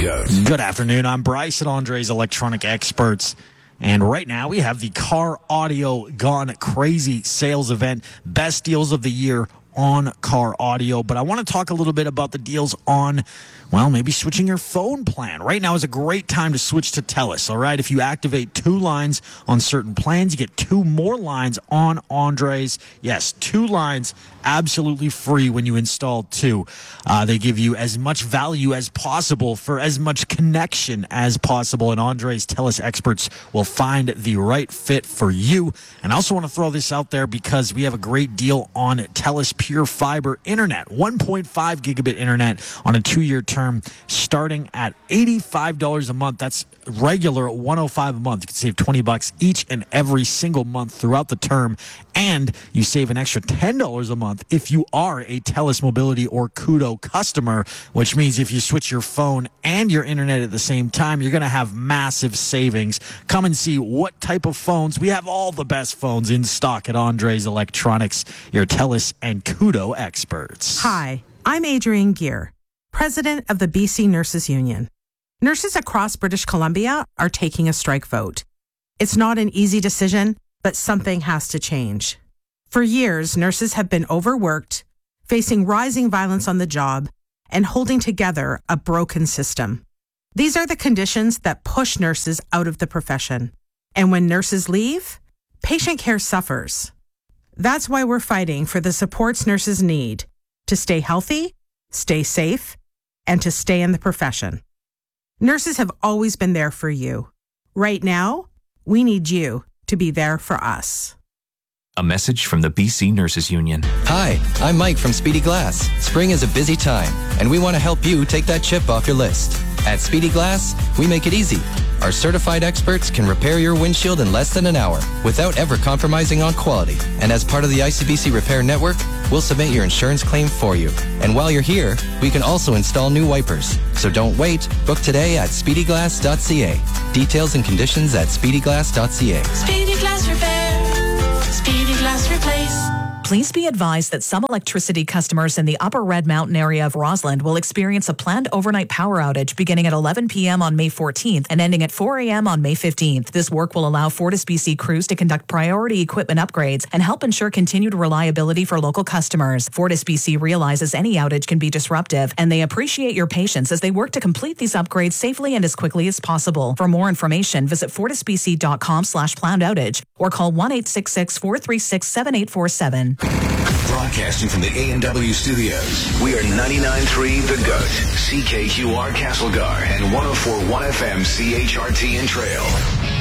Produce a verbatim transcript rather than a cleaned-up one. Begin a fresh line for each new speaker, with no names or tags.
GOAT.
Good afternoon. I'm Bryce at Andre's Electronic Experts. And right now we have the Car Audio Gone Crazy sales event. Best deals of the year on car audio. But I want to talk a little bit about the deals on, well, maybe switching your phone plan. Right now is a great time to switch to TELUS, all right? If you activate two lines on certain plans, you get two more lines on Andres. Yes, two lines absolutely free when you install two. Uh, they give you as much value as possible for as much connection as possible, and Andres TELUS experts will find the right fit for you. And I also want to throw this out there because we have a great deal on TELUS Pure Fiber Internet, one point five gigabit internet on a two-year term starting at eighty-five dollars a month. That's regular one hundred five dollars a month. You can save twenty bucks each and every single month throughout the term, and you save an extra ten dollars a month if you are a TELUS Mobility or Koodo customer, which means if you switch your phone and your internet at the same time, you're going to have massive savings. Come and see what type of phones. We have all the best phones in stock at Andres Electronics, your TELUS and Koodo experts.
Hi, I'm Adrienne Gear, president of the B C Nurses Union. Nurses across British Columbia are taking a strike vote. It's not an easy decision, but something has to change. For years, nurses have been overworked, facing rising violence on the job, and holding together a broken system. These are the conditions that push nurses out of the profession. And when nurses leave, patient care suffers. That's why we're fighting for the supports nurses need to stay healthy, stay safe, and to stay in the profession. Nurses have always been there for you. Right now, we need you to be there for us.
A message from the B C Nurses Union.
Hi, I'm Mike from Speedy Glass. Spring is a busy time, and we want to help you take that chip off your list. At Speedy Glass, we make it easy. Our certified experts can repair your windshield in less than an hour without ever compromising on quality. And as part of the I C B C Repair Network, we'll submit your insurance claim for you. And while you're here, we can also install new wipers. So don't wait. Book today at speedy glass dot c a. Details and conditions at speedy glass dot c a.
Speedy Glass Repair. Speedy Glass Replace.
Please be advised that some electricity customers in the Upper Red Mountain area of Rossland will experience a planned overnight power outage beginning at eleven p.m. on May fourteenth and ending at four a.m. on May fifteenth. This work will allow FortisBC crews to conduct priority equipment upgrades and help ensure continued reliability for local customers. FortisBC realizes any outage can be disruptive, and they appreciate your patience as they work to complete these upgrades safely and as quickly as possible. For more information, visit fortisbc.com slash planned outage or call one eight six six, four three six, seven eight four seven.
Broadcasting from the A and W studios, we are ninety-nine point three The GOAT, C K Q R Castlegar, and one oh four point one F M C H R T and Trail.